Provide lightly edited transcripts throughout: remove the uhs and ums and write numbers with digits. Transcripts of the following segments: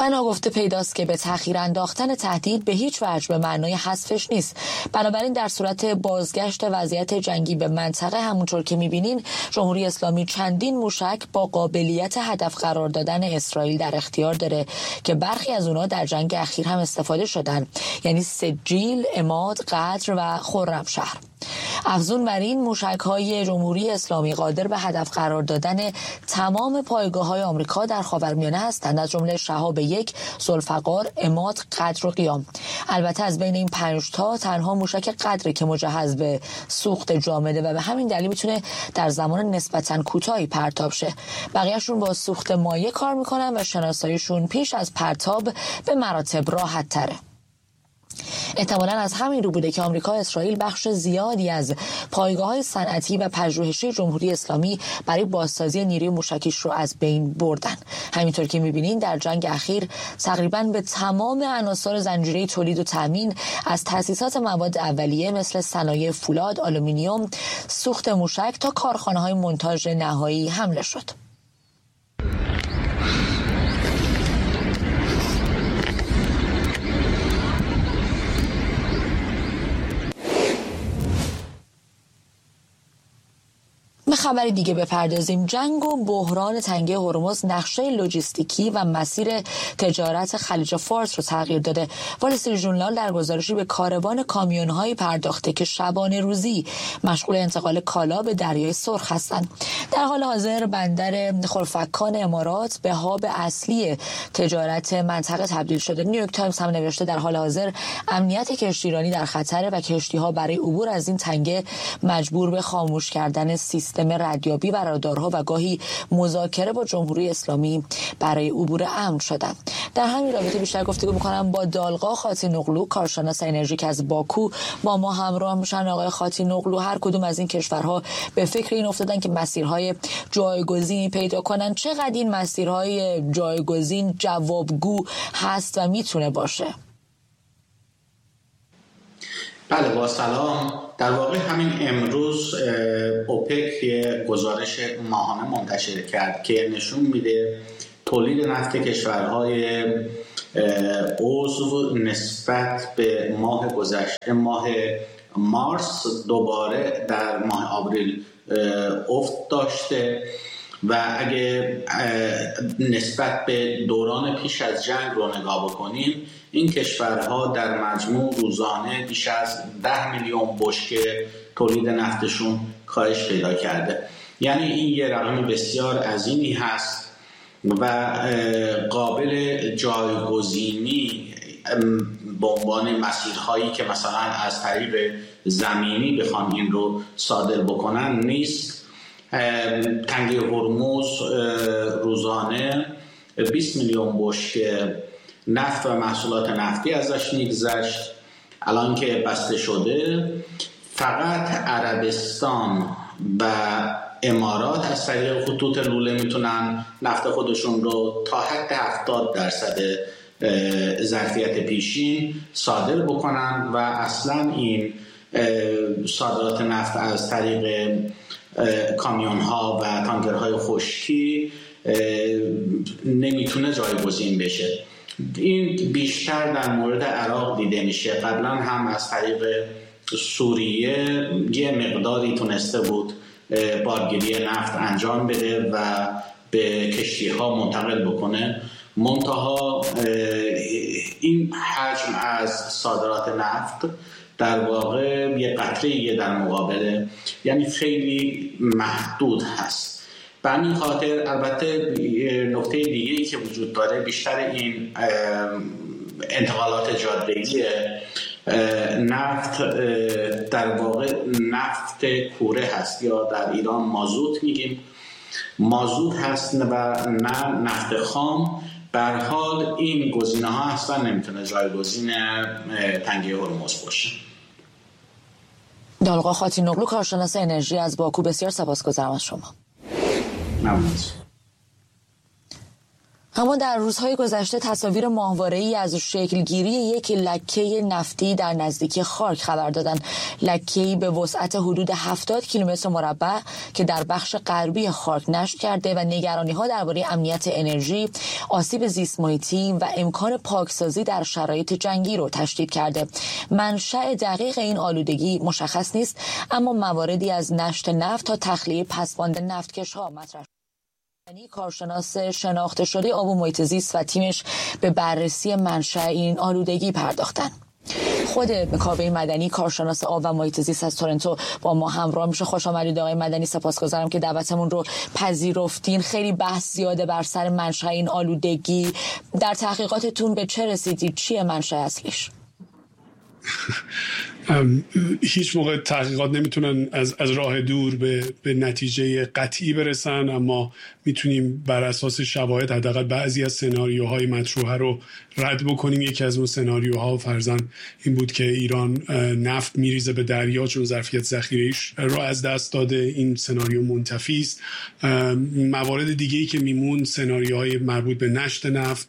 بنا گفته پیداست که به تأخیر انداختن تهدید به هیچ وجه به معنای حذفش نیست. بنابراین در صورت بازگشت وضعیت جنگی به منطقه، همونطور که می‌بینین جمهوری اسلامی چندین موشک با قابلیت هدف قرار دادن اسرائیل در اختیار داره که برخی از اونها در جنگ اخیر هم استفاده شدن، یعنی سجیل، عماد، قدر و خرمشهر. افزون بر این، موشک‌های جمهوری اسلامی قادر به هدف قرار دادن تمام پایگاه‌های آمریکا در خاورمیانه هستند، از جمله شهاب 1، ذوالفقار، عماد، قدر و قیام. البته از بین این 5 تا تنها موشک قدر که مجهز به سوخت جامده و به همین دلیل میتونه در زمان نسبتاً کوتاهی پرتاب شه. بقیه‌شون با سوخت مایع کار میکنن و شناساییشون پیش از پرتاب به مراتب راحت تره. احتمالاً از همین رو بوده که آمریکا اسرائیل بخش زیادی از پایگاه‌های صنعتی و پژوهشی جمهوری اسلامی برای بازسازی نیروی موشکیش رو از بین بردن. همینطور که می‌بینین در جنگ اخیر تقریباً به تمام عناصر زنجیره تولید و تامین، از تأسیسات مواد اولیه مثل صنایع فولاد، آلومینیوم، سوخت موشک تا کارخانه‌های مونتاژ نهایی حمله شد. به خبری دیگه بپردازیم. جنگ و بحران تنگه هرمز نقشه لوجستیکی و مسیر تجارت خلیج فارس رو تغییر داده. وال استریت ژورنال در گزارشی به کاروان کامیون‌هایی پرداخته که شبانه روزی مشغول انتقال کالا به دریای سرخ هستند. در حال حاضر بندر خرفکان امارات به هاب اصلی تجارت منطقه تبدیل شده. نیویورک تایمز هم نوشته در حال حاضر امنیت کشتیرانی در خطره و کشتی‌ها برای عبور از این تنگه مجبور به خاموش کردن سیستم ردیابی و رادارها و گاهی مذاکره با جمهوری اسلامی برای عبور امن شدند. در همین رابطه بیشتر گفتگو می‌کنم با دالقا خاتی‌نوغلو، کارشناس انرژیک از باکو. با ما همراه میشن. آقای خاتی‌نوغلو، هر کدوم از این کشورها به فکر این افتادن که مسیرهای جایگزینی پیدا کنن؟ چقدر این مسیرهای جایگزین جوابگو هست و میتونه باشه؟ بله، با سلام. در واقع همین امروز اوپک یه گزارش ماهانه منتشر کرد که نشون میده تولید نفت کشورهای عضو نسبت به ماه گذشته، ماه مارس، دوباره در ماه آوریل افت داشته و اگه نسبت به دوران پیش از جنگ رو نگاه بکنیم، این کشورها در مجموع روزانه بیش از 10 میلیون بشکه تولید نفتشون کاهش پیدا کرده. یعنی این یه رقم بسیار عظیمی هست و قابل جایگزینی به عنوان مسیرهایی که مثلا از طریق زمینی بخوان این رو صادر بکنن نیست. تنگه هرمز روزانه 20 میلیون بشکه نفت و محصولات نفتی ازش میگذشت. الان که بسته شده، فقط عربستان و امارات از طریق خطوط لوله میتونن نفت خودشون رو تا حد 70% ظرفیت پیشین صادر بکنن و اصلا این صادرات نفت از طریق کامیون ها و تانکرهای خشکی نمیتونه جایگزین بشه. این بیشتر در مورد عراق دیده میشه. قبلا هم از طریق سوریه یه مقداری تونسته بود بارگیری نفت انجام بده و به کشتی ها منتقل بکنه. منتها این حجم از صادرات نفت در واقع یه قطره‌ای در مقابله، یعنی خیلی محدود هست. به همین خاطر البته نکته دیگه‌ای که وجود داره، بیشتر این انتقالات جاده‌ای نفت در واقع نفت کوره هست، یا در ایران مازوت میگیم، مازوت هست و نه نفت خام. به هر حال این گزینه‌ها اصلا نمیتونه جایگزین تنگه هرمز باشه. دالقا خاتی‌نوغلو، کارشناس انرژی از باکو، بسیار سپاسگزارم از شما. ممنون. اما در روزهای گذشته تصاویر ماهواره‌ای از شکلگیری یک لکه نفتی در نزدیکی خارک خبر دادند. لکه‌ای به وسعت حدود 70 کیلومتر مربع که در بخش غربی خارک نشت کرده و نگرانی‌ها درباره امنیت انرژی، آسیب زیست محیطی و امکان پاکسازی در شرایط جنگی رو تشدید کرده. منشأ دقیق این آلودگی مشخص نیست، اما مواردی از نشت نفت تا تخلیه پسماند نفتکش‌ها مطرح کارشناس شناخته شده آب و محیط زیست و تیمش به بررسی منشأ این آلودگی پرداختن. خود کاوه مدنی کارشناس آب و محیط زیست از تورنتو با ما همراه میشه. خوش آمدید آقای مدنی، سپاسگزارم که دعوتمون رو پذیرفتین. خیلی بحث زیاده بر سر منشأ این آلودگی. در تحقیقاتتون به چه رسیدید؟ چیه منشأ اصلیش؟ هیچ موقع تحقیقات نمیتونن از راه دور به نتیجه قطعی برسن، اما میتونیم بر اساس شواهد حداقل بعضی از سناریوهای مطروحه رو رد بکنیم. یکی از اون سناریوها فرضاً این بود که ایران نفت میریزه به دریا چون ظرفیت ذخیره‌اش رو از دست داده. این سناریو منتفی است. موارد دیگه‌ای که میمون سناریوهای مربوط به نشت نفت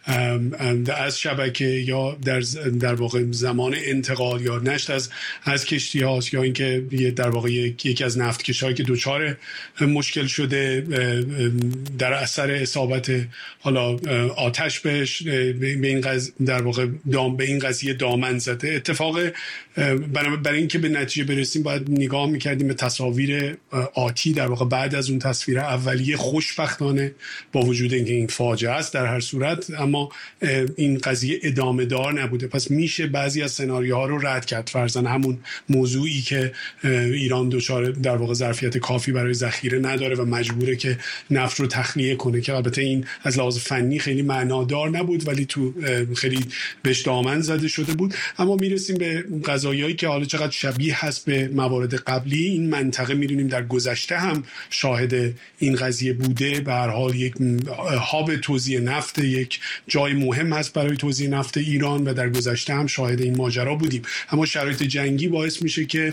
از شبکه یا در واقع زمان انتقال یا نشت از کشتی هاست، یا اینکه در واقع یکی از نفتکش‌هایی که دچار مشکل شده در اثر اصابت حالا آتش بهش به این در واقع به این قضیه دامن زده. اتفاق برای اینکه به نتیجه برسیم باید نگاه می‌کردیم به تصاویر آتی، در واقع بعد از اون تصویر اولیه. خوشبختانه با وجود اینکه این فاجعه است در هر صورت، اما این قضیه ادامه دار نبوده. پس میشه بعضی از سناریوها رو رد کرد. فرضاً همون موضوعی که ایران دچار در واقع ظرفیت کافی برای ذخیره نداره و مجبوره که نفت رو تخلیه کنه، که البته این از لحاظ فنی خیلی معنادار نبود ولی تو خیلی بهش دامن زده شده بود. اما میرسیم به قضایایی که حالا چقدر شبیه هست به موارد قبلی. این منطقه میدونیم در گذشته هم شاهد این قضیه بوده. به هر حال یک هاب توزیع نفت، یک جای مهم هست برای توزیع نفت ایران و در گذشته هم شاهد این ماجرا بودیم. اما شرایط جنگی باعث میشه که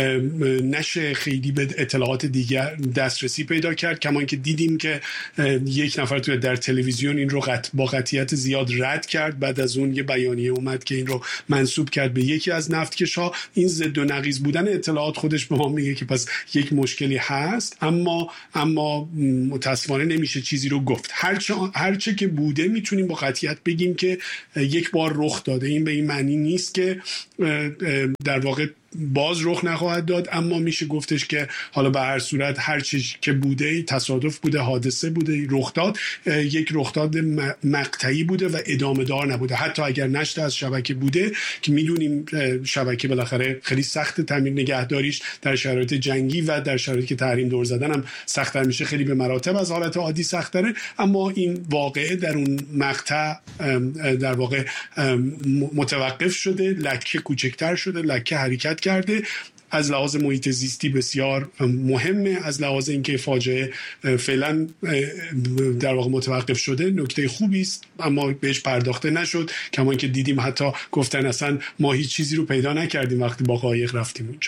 نشه خیلی به اطلاعات دیگر دسترسی پیدا کرد، کما که دیدیم که یک نفر در تلویزیون این رو با قطعیت زیاد رد کرد. بعد از اون یه بیانیه اومد که این رو منسوب کرد به یکی از نفتکش‌ها. این ضد و نقیض بودن اطلاعات خودش به ما میگه که پس یک مشکلی هست، اما متاسفانه نمیشه چیزی رو گفت. هرچه که بوده میتونیم با قطعیت بگیم که یک بار رخ داده. این به این معنی نیست که در واقع باز رخ نخواهد داد، اما میشه گفتش که حالا به هر صورت هر چیزی که بوده تصادف بوده، حادثه بوده، رخ داد، یک رخداد مقطعی بوده و ادامه دار نبوده. حتی اگر نشت از شبکه بوده که میدونیم شبکه بالاخره خیلی سخت تعمیر نگهداریش در شرایط جنگی و در شرایطی که تحریم دور زدن هم سخت‌تر میشه، خیلی به مراتب از حالت عادی سخت‌تره. اما این واقعه در اون مقطع در واقع متوقف شده، لکه کوچکتر شده، لکه حرکت کرده. از لحاظ محیط زیستی بسیار مهمه، از لحاظ اینکه فاجعه فعلا در واقع متوقف شده نکته خوبی است، اما بهش پرداخته نشد. کما که دیدیم حتی گفتن اصلا ما هیچ چیزی رو پیدا نکردیم وقتی با قایق رفتیم اونجا.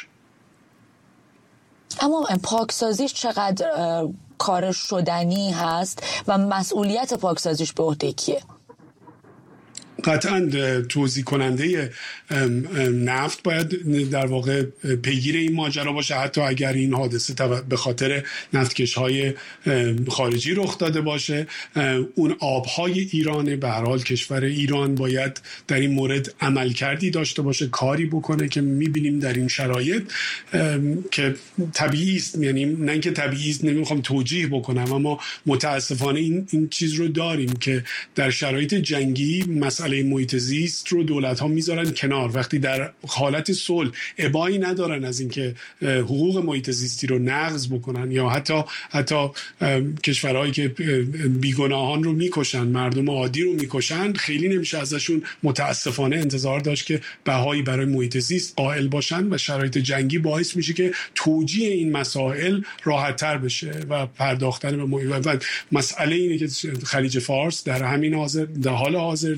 اما پاکسازیش چقدر کار شدنی هست و مسئولیت پاکسازیش به عهده کیه؟ قطعاً توزیع کننده نفت باید در واقع پیگیر این ماجرا باشه، حتی اگر این حادثه به خاطر نفتکش‌های خارجی رخ داده باشه. اون آبهای ایران، به هر حال کشور ایران باید در این مورد عملکردی داشته باشه، کاری بکنه که می‌بینیم در این شرایط که طبیعی است. یعنی نه اینکه طبیعی است، نمیخوام توجیه بکنم، اما متاسفانه این چیز رو داریم که در شرایط جنگی مسئله محیط زیست رو دولت‌ها میذارن کنار. وقتی در حالت صلح ابایی ندارن از اینکه حقوق محیط زیستی رو نقض بکنن، یا حتی کشورهایی که بیگناهان رو میکشن، مردم عادی رو میکشن، خیلی نمیشه ازشون متاسفانه انتظار داشت که بهایی برای محیط زیست قائل باشن. و شرایط جنگی باعث میشه که توجیه این مسائل راحت‌تر بشه و پرداختن به محیط. و مسئله اینه که خلیج فارس در حال حاضر در بعد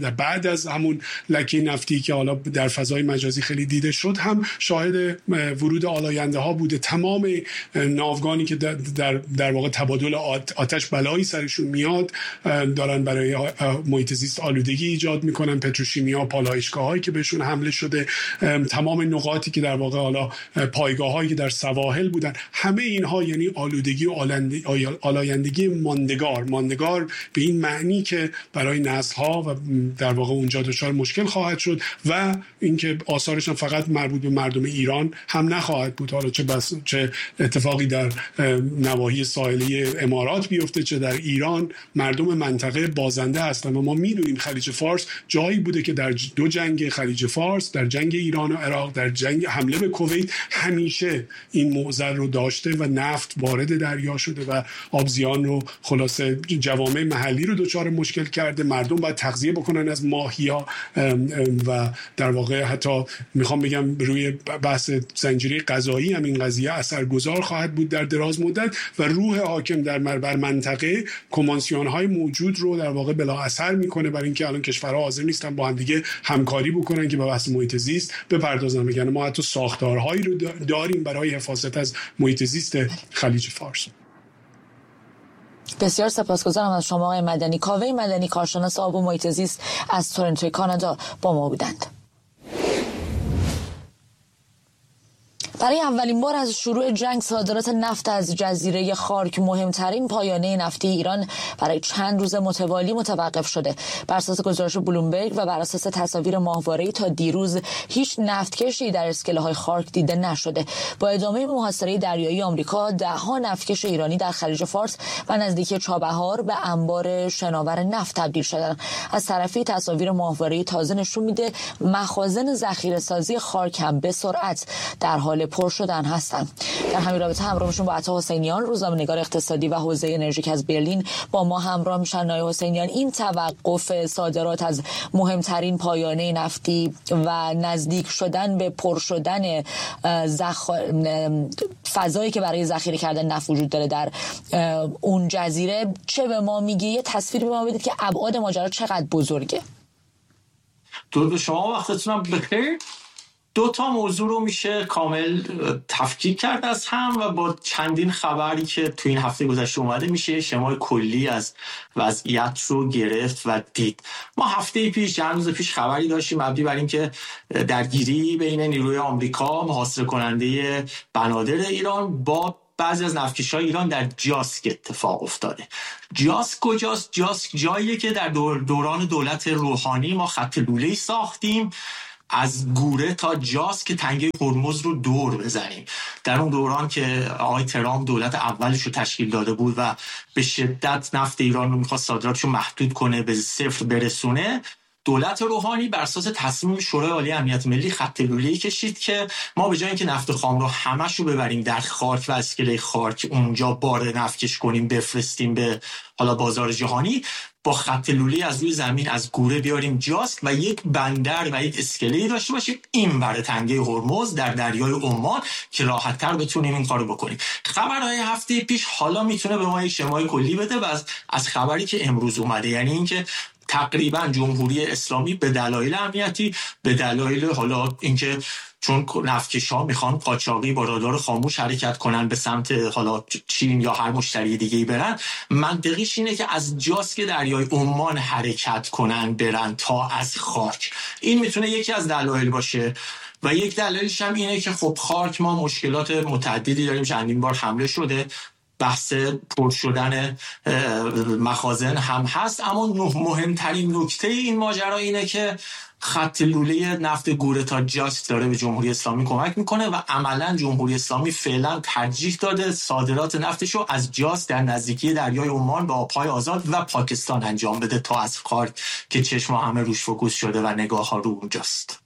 بعد از همون لکه نفتی که حالا در فضای مجازی خیلی دیده شد هم شاهد ورود آلاینده ها بوده. تمام ناوگانی که در واقع تبادل آتش بلایی سرشون میاد دارن برای محیط زیست آلودگی ایجاد میکنن. پتروشیمیا، پالایشگاهایی که بهشون حمله شده، تمام نقاطی که در واقع حالا پایگاهایی که در سواحل بودن، همه اینها یعنی آلودگی و آلایندگی ماندگار به این معنی که برای نسل‌ها و در واقع اونجا دچار مشکل خواهد شد و اینکه آثارش فقط مربوط به مردم ایران هم نخواهد بود. حالا چه اتفاقی در نواحی ساحلی امارات بیفته چه در ایران، مردم منطقه بازنده هستن و ما میدونیم خلیج فارس جایی بوده که در دو جنگ خلیج فارس، در جنگ ایران و عراق، در جنگ حمله به کویت، همیشه این معضل رو داشته و نفت وارد دریا شده و آبزیان رو خلاصه جوامع محلی رو دچار مشکل کرده. مردم باید تغذیه بکنن از ماهی‌ها و در واقع حتی میخوام بگم روی بحث زنجیره غذایی هم این قضیه اثرگذار خواهد بود در دراز مدت و روح حاکم بر منطقه کنوانسیون‌های موجود رو در واقع بلا اثر میکنه، برای اینکه الان کشورها حاضر نیستن با هم دیگه همکاری بکنن که به بحث محیط زیست بپردازن. میگن ما حتی ساختارهایی رو داریم برای حفاظت از محیط زیست خلیج فارس. بسیار سپاسگزارم از شما آقای مدنی. کاوه مدنی، کارشناس آب و محیط زیست از تورنتو کانادا با ما بودند. برای اولین بار از شروع جنگ صادرات نفت از جزیره خارک، مهمترین پایانه نفتی ایران، برای چند روز متوالی متوقف شده. بر اساس گزارش بلومبرگ و بر اساس تصاویر ماهواره‌ای تا دیروز هیچ نفتکشی در اسکله‌های خارک دیده نشده. با ادامه محاصره دریایی آمریکا، ده‌ها نفتکش ایرانی در خلیج فارس و نزدیکی چابهار به انبار شناور نفت تبدیل شدند. از طرفی تصاویر ماهواره‌ای تازه نشون میده مخازن ذخیره‌سازی خارک هم به سرعت در حال پر شدن هستند. در همین رابطه همراهشون با عطا حسینیان، روزنامه‌نگار اقتصادی و حوزه انرژیک از برلین با ما همراه میشن. آقای حسینیان، این توقف صادرات از مهمترین پایانه نفتی و نزدیک شدن به پر شدن فضایی که برای ذخیره کردن نفت وجود داره در اون جزیره چه به ما میگه؟ یه تصویر به ما بدید که ابعاد ماجرا چقدر بزرگه. درود به شما، وقتتونم بخیر. دو تا موضوع رو میشه کامل تفکیک کرد از هم و با چندین خبری که تو این هفته گذشته اومده میشه شمای کلی از وضعیت رو گرفت و دید. ما هفته پیش، چند روز پیش خبری داشتیم مبنی بر اینکه درگیری بین نیروی آمریکا محاصره کننده بنادر ایران با بعضی از نفتکش‌های ایران در جاسک اتفاق افتاده. جاسک کجاست؟ جاسک جاییه که در دوران دولت روحانی ما خط لوله‌ای ساختیم از گوره تا جاسک که تنگه هرمز رو دور بزنیم. در اون دوران که آقای ترامپ دولت اولش رو تشکیل داده بود و به شدت نفت ایران رو میخواست صادراتش رو محدود کنه، به صفر برسونه، دولت روحانی بر اساس تصمیم شورای عالی امنیت ملی خط لوله‌ای کشید که ما به جای اینکه نفت خام رو همش رو ببریم در خارک و اسکله خارک اونجا بار نفتکش کنیم بفرستیم به حالا بازار جهانی، با خط لوله‌ای از روی زمین از گوره بیاریم جاسک و یک بندر و یک اسکله‌ای داشته باشیم این بر تنگه هرمز در دریای عمان که راحت‌تر بتونیم این کارو بکنیم. خبرهای هفته پیش حالا میتونه به ما یک شمای کلی بده و از خبری که امروز اومده، یعنی اینکه تقریبا جمهوری اسلامی به دلایل امنیتی، به دلایل حالا اینکه چون نفتکش‌ها میخوان قاچاقی با رادار خاموش حرکت کنن به سمت حالا چین یا هر مشتری دیگه‌ای برن، منطقیش اینه که از جاسک دریای عمان حرکت کنن برن تا از خارک. این میتونه یکی از دلایل باشه و یک دلیلش هم اینه که خب خارک ما مشکلات متعددی داریم، چندین بار حمله شده، بحث پر شدن مخازن هم هست، اما مهمترین نکته این ماجرا اینه که خط لوله نفت گوره تا جاسک داره به جمهوری اسلامی کمک میکنه و عملا جمهوری اسلامی فعلا ترجیح داده صادرات نفتشو از جاسک در نزدیکی دریای عمان به آبهای آزاد و پاکستان انجام بده تا از خارک که چشم همه روش فوکوس شده و نگاه ها رو اونجاست.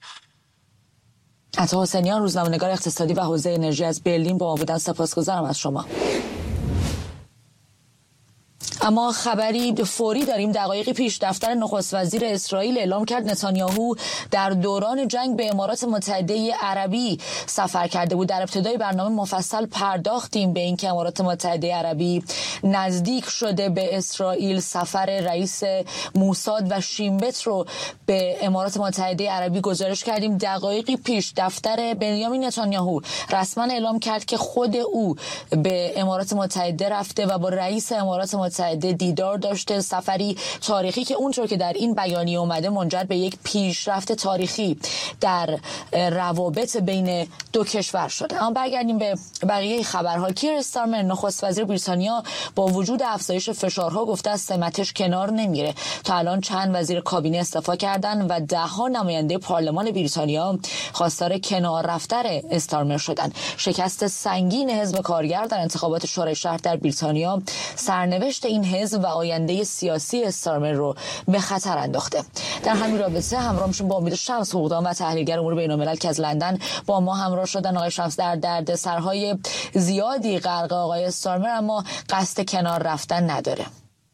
عطا حسینیان، روزنامه‌نگار اقتصادی و حوزه انرژی از برلین با ما بودن. سپاسگزارم از شما. اما خبری فوری داریم. دقایقی پیش دفتر نخست وزیر اسرائیل اعلام کرد نتانیاهو در دوران جنگ به امارات متحده عربی سفر کرده بود. در ابتدای برنامه مفصل پرداختیم به اینکه امارات متحده عربی نزدیک شده به اسرائیل. سفر رئیس موساد و شین بت رو به امارات متحده عربی گزارش کردیم. دقایقی پیش دفتر بنیامین نتانیاهو رسما اعلام کرد که خود او به امارات متحده رفته و با رئیس امارات متحده دیدار داشته. سفری تاریخی که اونطور که در این بیانیه اومده منجر به یک پیشرفت تاریخی در روابط بین دو کشور شده. اما برگردیم به بقیه خبرها. کیر استارمر نخست وزیر بریتانیا با وجود افزایش فشارها گفته از سمتش کنار نمیره. تا الان چند وزیر کابینه استعفا کردن و ده‌ها نماینده پارلمان بریتانیا خواستار کنار رفتن استارمر شدن. شکست سنگین حزب کارگر در انتخابات شورای شهر در بریتانیا سرنوشت این حزب و آینده سیاسی استارمر رو به خطر انداخته. در همین رابطه همراه میشیم با امید شمس، حقوقدان و تحلیلگر امور بین‌الملل که از لندن با ما همراه شدن. آقای شمس، در دردسرهای زیادی غرق آقای استارمر اما قصد کنار رفتن نداره.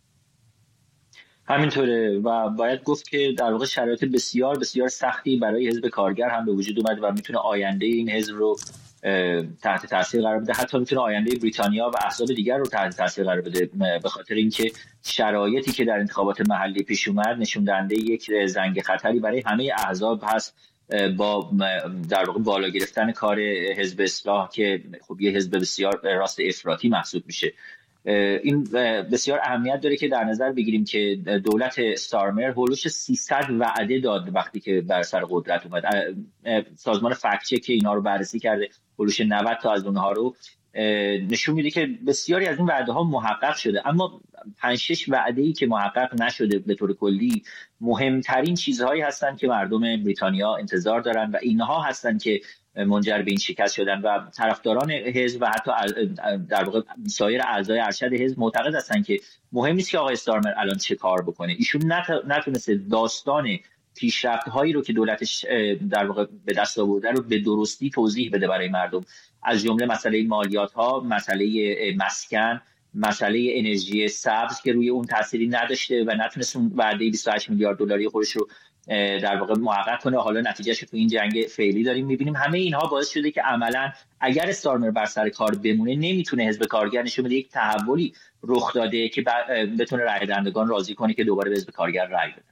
همینطوره و باید گفت که در واقع شرایط بسیار بسیار سختی برای حزب کارگر هم به وجود اومد و میتونه آینده این حزب رو تحت تاثیر قرار بده، حتی میتونه آینده بریتانیا و احزاب دیگر رو تحت تاثیر قرار بده، به خاطر اینکه شرایطی که در انتخابات محلی پیش اومد نشون دهنده یک زنگ خطری برای همه احزاب هست، با در واقع بالا گرفتن کار حزب اصلاح که خب یه حزب بسیار راست افراطی محسوب میشه. این بسیار اهمیت داره که در نظر بگیریم که دولت استارمر هولوش 300 وعده داد وقتی که بر سر قدرت اومد. سازمان فکت چک که اینا رو بررسی کرده هولوش 90 تا از اونها رو نشون میده که بسیاری از این وعده ها محقق شده، اما 5-6 وعده ای که محقق نشده به طور کلی مهمترین چیزهایی هستن که مردم بریتانیا انتظار دارن و اینها هستن که منجر به این شکست شدن و طرفداران حزب و حتی در واقع سایر اعضای ارشد حزب معتقد هستن که مهم نیست که آقای استارمر الان چه کار بکنه. ایشون نتونسته داستان پیشرفت‌هایی رو که دولتش در واقع به دست آورده رو به درستی توضیح بده برای مردم، از جمله مسئله مالیات‌ها، مسئله مسکن، مسئله انرژی سبز که روی اون تأثیری نداشته و نتونست اون وعده 28 میلیارد دلاری خودش رو در واقع محقق کنه. حالا نتیجهش تو این جنگ فعلی داریم می‌بینیم. همه اینها باعث شده که عملاً اگر استارمر بر سر کار بمونه نمیتونه حزب کارگر نشون بده یک تحولی رخ داده که بتونه رای دهندگان راضی کنه که دوباره به حزب کارگر رای بدن.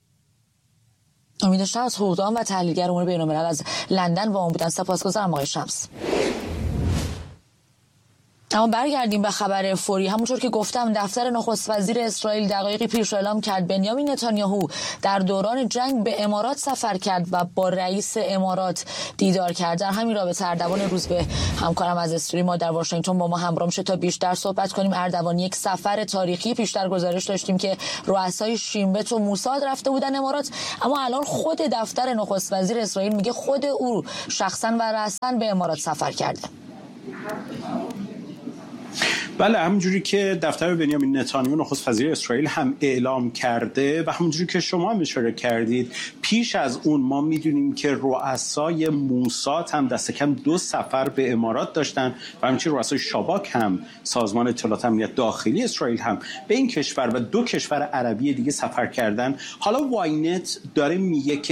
امید شمس، حقوقدان و تحلیلگر امور بین‌الملل از لندن با ما بودن. سپاسگزارم آقای شمس. اما برگردیم به خبر فوری. همونطور که گفتم دفتر نخست وزیر اسرائیل دقایقی پیش اعلام کرد بنیامین نتانیاهو در دوران جنگ به امارات سفر کرد و با رئیس امارات دیدار کرد. در همین رابطه اردوان روزبه همکارم از استریم ما در واشنگتن با ما همراه میشه تا بیشتر صحبت کنیم. اردوان، یک سفر تاریخی پیشتر گزارش داشتیم که رؤسای شین بت و موساد رفته بودن امارات، اما الان خود دفتر نخست وزیر اسرائیل میگه خود او شخصا و رسما به امارات سفر کرده. بله، همونجوری که دفتر بنیامین نتانیاهو نخست وزیر اسرائیل هم اعلام کرده و همونجوری که شما هم اشاره کردید، پیش از اون ما میدونیم که رؤسای موساد هم دست کم 2 سفر به امارات داشتن و همچنین رؤسای شاباک هم سازمان اطلاعات امنیت داخلی اسرائیل هم به این کشور و 2 کشور عربی دیگه سفر کردن. حالا واینت داره میگه که